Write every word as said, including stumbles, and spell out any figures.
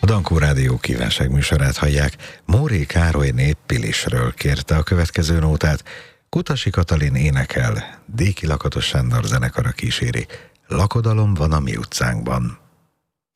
A Dankó Rádió kívánságműsorát hallják. Móré Károly néppilisről kérte a következő nótát. Kutasi Katalin énekel, Déki Lakatos Sándor zenekara kíséri. Lakodalom van a mi utcánkban.